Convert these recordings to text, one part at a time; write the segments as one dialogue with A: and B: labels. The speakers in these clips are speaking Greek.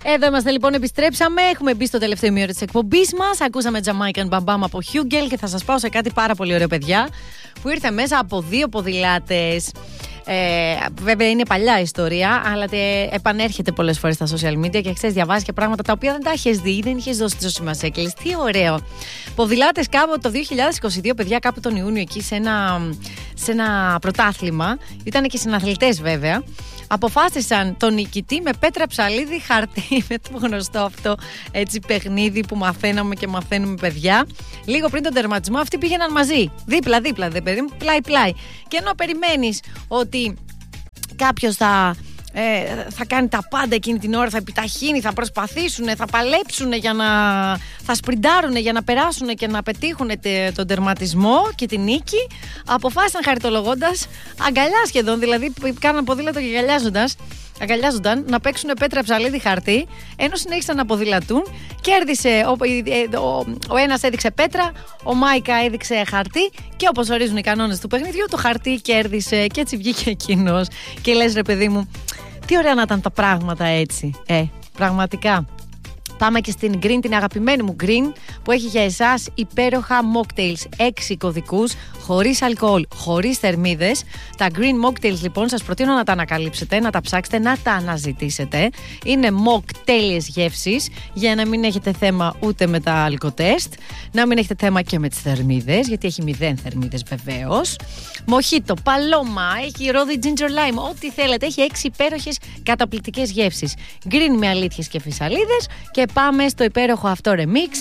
A: Εδώ είμαστε λοιπόν, επιστρέψαμε. Έχουμε μπει στο τελευταίο ημίωρο της εκπομπής μας. Ακούσαμε Jamaican Bam Bam από Hugel και θα σας πάω σε κάτι πάρα πολύ ωραίο, παιδιά, που ήρθε μέσα από δύο ποδηλάτες. Βέβαια είναι παλιά ιστορία, αλλά επανέρχεται πολλές φορές στα social media και ξέρεις, διαβάζεις και πράγματα τα οποία δεν τα έχεις δει, δεν είχες δώσει τόσο σημασία. Και λες, τι ωραίο. Ποδηλάτες κάπου το 2022, παιδιά, κάπου τον Ιούνιο εκεί σε ένα πρωτάθλημα. Ήταν και συναθλητές βέβαια. Αποφάσισαν τον νικητή με πέτρα, ψαλίδι, χαρτί, με το γνωστό αυτό έτσι παιχνίδι που μαθαίναμε και μαθαίνουμε, παιδιά. Λίγο πριν τον τερματισμό αυτοί πήγαιναν μαζί, δίπλα-δίπλα, παιδί μου, πλάι-πλάι. Και ενώ περιμένεις ότι κάποιος θα κάνει τα πάντα εκείνη την ώρα, θα επιταχύνει, θα προσπαθήσουν, θα παλέψουν θα σπριντάρουν για να περάσουν και να πετύχουν τον τερματισμό και την νίκη, αποφάσισαν χαριτολογώντας, αγκαλιά σχεδόν, δηλαδή κάναν ποδήλατο και αγκαλιάζονταν να παίξουν πέτρα, ψαλίδι, χαρτί, ενώ συνέχισαν να ποδηλατούν. Κέρδισε, ο ένας έδειξε πέτρα, ο Μάικα έδειξε χαρτί και όπως ορίζουν οι κανόνες του παιχνιδιού, το χαρτί κέρδισε και έτσι βγήκε εκείνος. Και λες, ρε παιδί μου, τι ωραία να ήταν τα πράγματα έτσι. Πραγματικά. Πάμε και στην Green, την αγαπημένη μου Green, που έχει για εσάς υπέροχα mocktails, 6 κωδικούς, χωρίς αλκοόλ, χωρίς θερμίδες. Τα Green mocktails λοιπόν σας προτείνω να τα ανακαλύψετε, να τα ψάξετε, να τα αναζητήσετε. Είναι τέλειες γεύσεις, για να μην έχετε θέμα ούτε με τα αλκοτέστ, να μην έχετε θέμα και με τις θερμίδες, γιατί έχει 0 θερμίδες βεβαίως. Μοχίτο, παλώμα, έχει ρόδι ginger lime, ό,τι θέλετε, έχει 6 υπέροχες καταπληκτικές γεύσεις. Green με αλήθειες και φυσαλίδες. Και πάμε στο υπέροχο αυτό remix.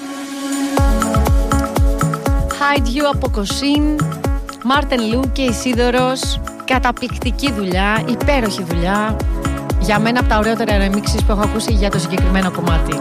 A: Hide You από Κοσίν, Μάρτεν Λου και Ισίδωρος. Καταπληκτική δουλειά, υπέροχη δουλειά. Για μένα από τα ωραιότερα remixes που έχω ακούσει για το συγκεκριμένο κομμάτι.